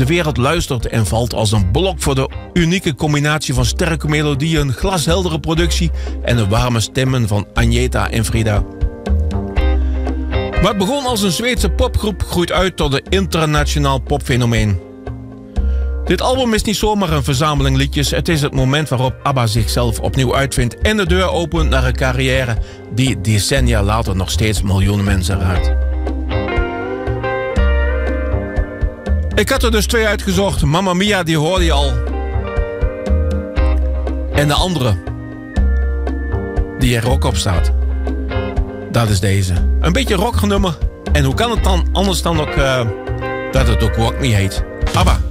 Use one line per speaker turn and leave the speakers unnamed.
De wereld luistert en valt als een blok voor de unieke combinatie van sterke melodieën, glasheldere productie en de warme stemmen van Agnetha en Frida. Wat begon als een Zweedse popgroep groeit uit tot een internationaal popfenomeen. Dit album is niet zomaar een verzameling liedjes. Het is het moment waarop ABBA zichzelf opnieuw uitvindt en de deur opent naar een carrière die decennia later nog steeds miljoenen mensen raakt. Ik had er dus 2 uitgezocht. Mamma Mia, die hoorde je al. En de andere, die er ook op staat, dat is deze. Een beetje rocknummer. En hoe kan het dan anders dan ook dat het ook Rock Me heet? ABBA.